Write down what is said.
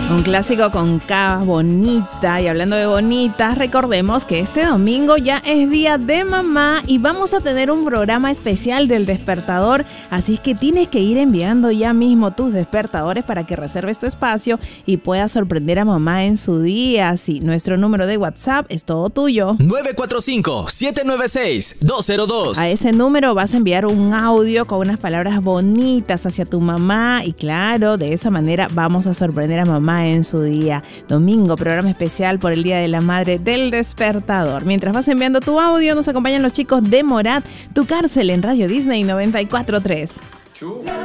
Un clásico con K, bonita. Y hablando de bonitas, recordemos que este domingo ya es día de mamá y vamos a tener un programa especial del despertador. Así es que tienes que ir enviando ya mismo tus despertadores para que reserves tu espacio y puedas sorprender a mamá en su día. Sí, nuestro número de WhatsApp es todo tuyo. 945-796-202. A ese número vas a enviar un audio con unas palabras bonitas hacia tu mamá y claro, de esa manera vamos a sorprender a mamá en su día. Domingo, programa especial por el Día de la Madre del Despertador. Mientras vas enviando tu audio, nos acompañan los chicos de Morat, Tu Cárcel en Radio Disney 94.3.